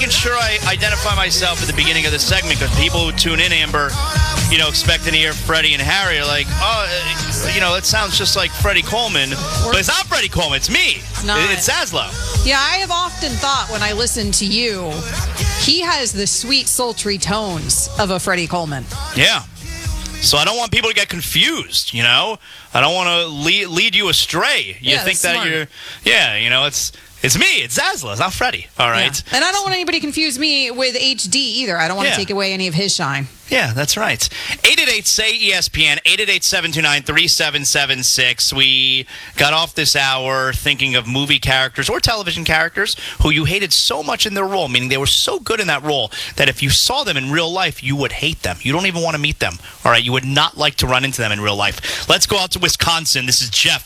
making sure I identify myself at the beginning of the segment because people who tune in, Amber, expecting to hear Freddie and Harry are like, it sounds just like Freddie Coleman. But it's not Freddie Coleman. It's me. It's Zaslow. Yeah, I have often thought when I listen to you, he has the sweet, sultry tones of a Freddie Coleman. Yeah. So I don't want people to get confused, I don't want to lead you astray. You think that smart. it's me. It's Zaslow. It's not Freddie. All right. Yeah. And I don't want anybody to confuse me with HD either. I don't want to take away any of his shine. Yeah, that's right. 888-SAY-ESPN, 888-729-3776. We got off this hour thinking of movie characters or television characters who you hated so much in their role, meaning they were so good in that role that if you saw them in real life, you would hate them. You don't even want to meet them. All right, you would not like to run into them in real life. Let's go out to Wisconsin. This is Jeff